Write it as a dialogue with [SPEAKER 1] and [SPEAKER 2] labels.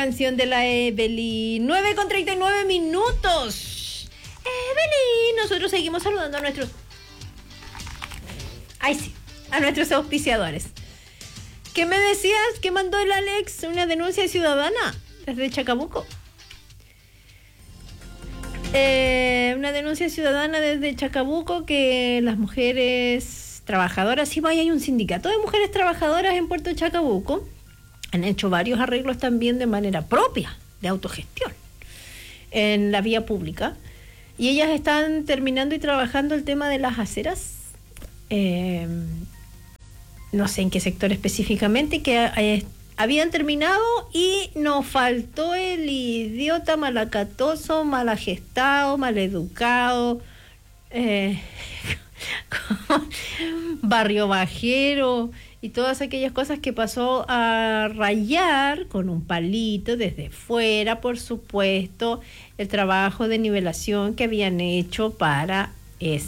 [SPEAKER 1] Canción de la Evelyn, 9:39. Evelyn, nosotros seguimos saludando a nuestros... Ay, sí, a nuestros auspiciadores. ¿Qué me decías? ¿Qué mandó el Alex? Una denuncia ciudadana desde Chacabuco. Una denuncia ciudadana desde Chacabuco que las mujeres trabajadoras, sí, vaya, hay un sindicato de mujeres trabajadoras en Puerto Chacabuco, han hecho varios arreglos también de manera propia, de autogestión, en la vía pública, y ellas están terminando y trabajando el tema de las aceras, no sé en qué sector específicamente, que habían terminado y nos faltó el idiota malacatoso, malagestado, maleducado, barrio bajero y todas aquellas cosas que pasó a rayar con un palito desde fuera, por supuesto, el trabajo de nivelación que habían hecho para